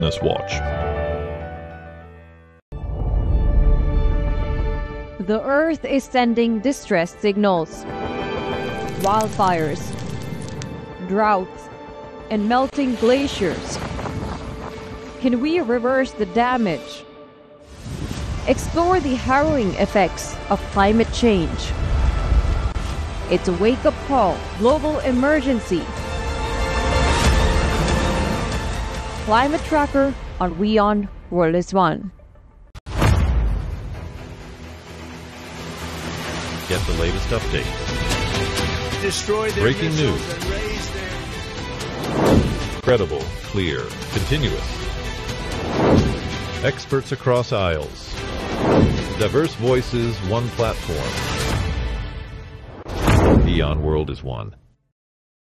Watch. The Earth is sending distress signals. Wildfires, droughts, and melting glaciers. Can we reverse the damage? Explore the harrowing effects of climate change. It's a wake-up call, global emergency. Climate Tracker on WION World is One. Get the latest updates. Destroy their Breaking missiles news. and raise their... Credible, clear, continuous. Experts across aisles. Diverse voices, one platform. WION World is One.